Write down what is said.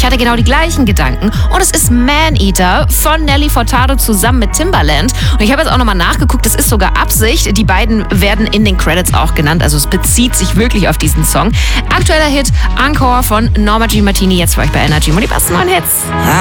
hatte genau die gleichen Gedanken. Und es ist Man-Eater von Nelly Furtado zusammen mit Timbaland. Und ich habe jetzt auch nochmal nachgeguckt, das ist sogar Absicht. Die beiden werden in den Credits auch genannt. Also es bezieht sich wirklich auf diesen Song. Aktueller Hit, Encore von Norma G. Martini, jetzt für euch bei Energy. Und die besten neuen Hits.